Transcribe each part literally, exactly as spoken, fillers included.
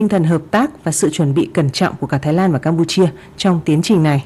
tinh thần hợp tác và sự chuẩn bị cẩn trọng của cả Thái Lan và Campuchia trong tiến trình này.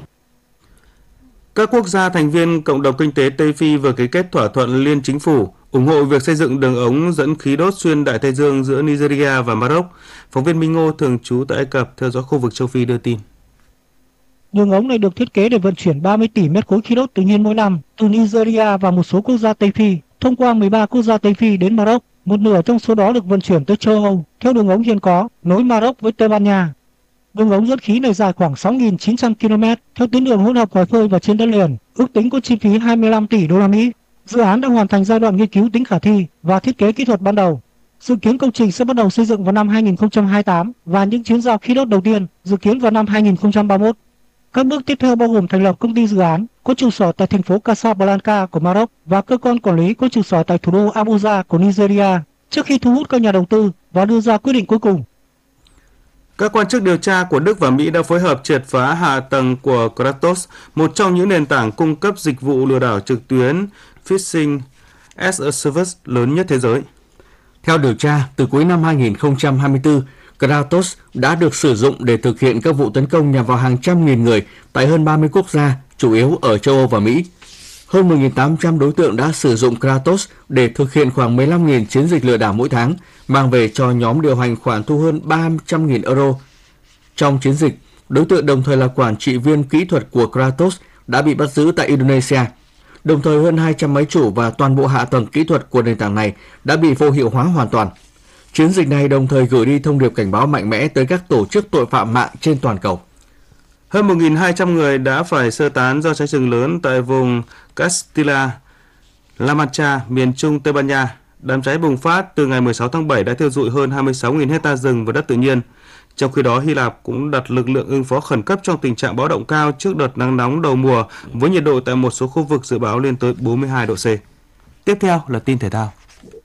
Các quốc gia thành viên Cộng đồng Kinh tế Tây Phi vừa ký kết thỏa thuận liên chính phủ ủng hộ việc xây dựng đường ống dẫn khí đốt xuyên Đại Tây Dương giữa Nigeria và Maroc. Phóng viên Minh Ngô thường trú tại Ai Cập theo dõi khu vực châu Phi đưa tin. Đường ống này được thiết kế để vận chuyển ba mươi tỷ mét khối khí đốt tự nhiên mỗi năm từ Nigeria và một số quốc gia Tây Phi thông qua mười ba quốc gia Tây Phi đến Maroc. Một nửa trong số đó được vận chuyển tới châu Âu theo đường ống hiện có nối Maroc với Tây Ban Nha. Đường ống dẫn khí này dài khoảng sáu nghìn chín trăm ki lô mét theo tuyến đường hỗn hợp ngoài khơi và trên đất liền, ước tính có chi phí hai mươi lăm tỷ đô la Mỹ. Dự án đang hoàn thành giai đoạn nghiên cứu tính khả thi và thiết kế kỹ thuật ban đầu. Dự kiến công trình sẽ bắt đầu xây dựng vào năm hai nghìn không trăm hai mươi tám và những chuyến giao khí đốt đầu tiên dự kiến vào năm hai nghìn không trăm ba mươi mốt. Các bước tiếp theo bao gồm thành lập công ty dự án có trụ sở tại thành phố Casablanca của Maroc và cơ quan quản lý có trụ sở tại thủ đô Abuja của Nigeria trước khi thu hút các nhà đầu tư và đưa ra quyết định cuối cùng. Các quan chức điều tra của Đức và Mỹ đã phối hợp triệt phá hạ tầng của Kratos, một trong những nền tảng cung cấp dịch vụ lừa đảo trực tuyến Phishing as a Service lớn nhất thế giới. Theo điều tra, từ cuối năm hai nghìn không trăm hai mươi tư, Kratos đã được sử dụng để thực hiện các vụ tấn công nhằm vào hàng trăm nghìn người tại hơn ba mươi quốc gia, chủ yếu ở châu Âu và Mỹ. Hơn mười nghìn tám trăm đối tượng đã sử dụng Kratos để thực hiện khoảng mười lăm nghìn chiến dịch lừa đảo mỗi tháng, mang về cho nhóm điều hành khoản thu hơn ba trăm nghìn euro. Trong chiến dịch, đối tượng đồng thời là quản trị viên kỹ thuật của Kratos đã bị bắt giữ tại Indonesia. Đồng thời hơn hai trăm máy chủ và toàn bộ hạ tầng kỹ thuật của nền tảng này đã bị vô hiệu hóa hoàn toàn. Chiến dịch này đồng thời gửi đi thông điệp cảnh báo mạnh mẽ tới các tổ chức tội phạm mạng trên toàn cầu. Hơn một nghìn hai trăm người đã phải sơ tán do cháy rừng lớn tại vùng Castilla-La Mancha, miền trung Tây Ban Nha. Đám cháy bùng phát từ ngày mười sáu tháng bảy đã thiêu rụi hơn hai mươi sáu nghìn hecta rừng và đất tự nhiên. Trong khi đó, Hy Lạp cũng đặt lực lượng ứng phó khẩn cấp trong tình trạng báo động cao trước đợt nắng nóng đầu mùa, với nhiệt độ tại một số khu vực dự báo lên tới bốn mươi hai độ C. Tiếp theo là tin thể thao.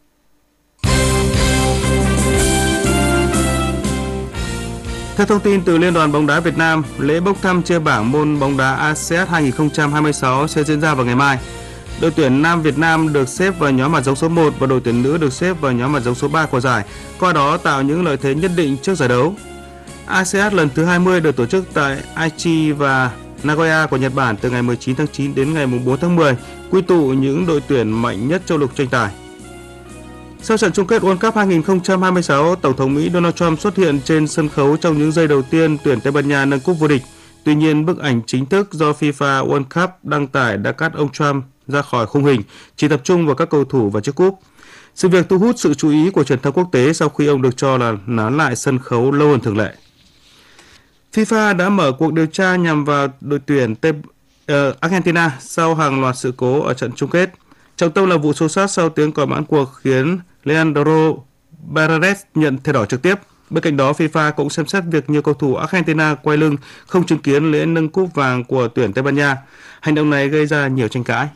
Theo thông tin từ Liên đoàn bóng đá Việt Nam, lễ bốc thăm chia bảng môn bóng đá a sê an hai nghìn không trăm hai mươi sáu sẽ diễn ra vào ngày mai. Đội tuyển nam Việt Nam được xếp vào nhóm hạt giống số một và đội tuyển nữ được xếp vào nhóm hạt giống số ba của giải, qua đó tạo những lợi thế nhất định trước giải đấu. a sê an lần thứ hai mươi được tổ chức tại Aichi và Nagoya của Nhật Bản từ ngày mười chín tháng chín đến ngày bốn tháng mười, quy tụ những đội tuyển mạnh nhất châu lục tranh tài. Sau trận chung kết World Cup hai nghìn không trăm hai mươi sáu, Tổng thống Mỹ Donald Trump xuất hiện trên sân khấu trong những giây đầu tiên tuyển Tây Ban Nha nâng cúp vô địch. Tuy nhiên, bức ảnh chính thức do FIFA World Cup đăng tải đã cắt ông Trump ra khỏi khung hình, chỉ tập trung vào các cầu thủ và chiếc cúp. Sự việc thu hút sự chú ý của truyền thông quốc tế sau khi ông được cho là nán lại sân khấu lâu hơn thường lệ. FIFA đã mở cuộc điều tra nhằm vào đội tuyển Tây, uh, Argentina sau hàng loạt sự cố ở trận chung kết. Trọng tâm là vụ xô xát sau tiếng còi mãn cuộc khiến Leandro Paredes nhận thẻ đỏ trực tiếp. Bên cạnh đó, FIFA cũng xem xét việc nhiều cầu thủ Argentina quay lưng không chứng kiến lễ nâng cúp vàng của tuyển Tây Ban Nha. Hành động này gây ra nhiều tranh cãi.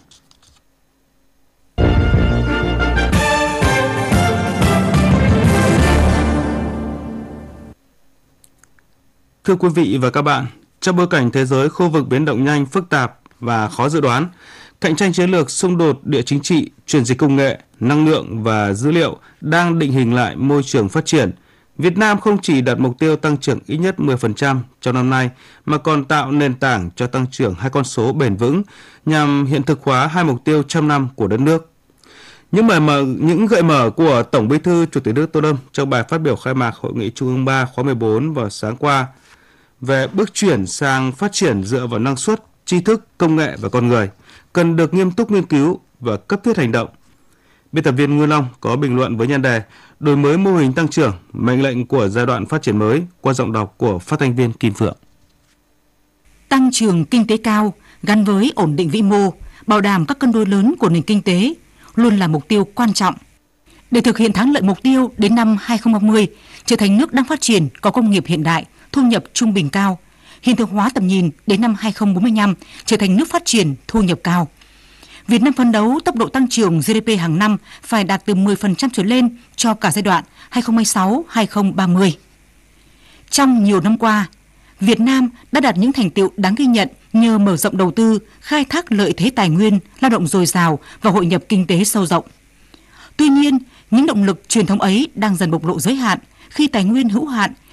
Thưa quý vị và các bạn, trong bối cảnh thế giới khu vực biến động nhanh, phức tạp và khó dự đoán, cạnh tranh chiến lược, xung đột địa chính trị, chuyển dịch công nghệ, năng lượng và dữ liệu đang định hình lại môi trường phát triển. Việt Nam không chỉ đặt mục tiêu tăng trưởng ít nhất mười phần trăm trong năm nay, mà còn tạo nền tảng cho tăng trưởng hai con số bền vững nhằm hiện thực hóa hai mục tiêu trăm năm của đất nước. Những mở mở, những gợi mở của Tổng Bí thư Chủ tịch nước Tô Lâm trong bài phát biểu khai mạc Hội nghị Trung ương ba khóa mười bốn vào sáng qua về bước chuyển sang phát triển dựa vào năng suất, tri thức, công nghệ và con người cần được nghiêm túc nghiên cứu và cấp thiết hành động. Biên tập viên Nguyên Long có bình luận với nhan đề đổi mới mô hình tăng trưởng, mệnh lệnh của giai đoạn phát triển mới qua giọng đọc của phát thanh viên Kim Phượng. Tăng trưởng kinh tế cao gắn với ổn định vĩ mô, bảo đảm các cân đối lớn của nền kinh tế luôn là mục tiêu quan trọng. Để thực hiện thắng lợi mục tiêu đến năm hai không ba không, trở thành nước đang phát triển có công nghiệp hiện đại, thu nhập trung bình cao, hiện thực hóa tầm nhìn đến năm hai không bốn lăm trở thành nước phát triển thu nhập cao. Việt Nam phấn đấu tốc độ tăng trưởng giê đê pê hàng năm phải đạt từ mười phần trăm trở lên cho cả giai đoạn hai không hai sáu đến hai không ba không. Trong nhiều năm qua, Việt Nam đã đạt những thành tựu đáng ghi nhận nhờ mở rộng đầu tư, khai thác lợi thế tài nguyên, lao động dồi dào và hội nhập kinh tế sâu rộng. Tuy nhiên, những động lực truyền thống ấy đang dần bộc lộ giới hạn khi tài nguyên hữu hạn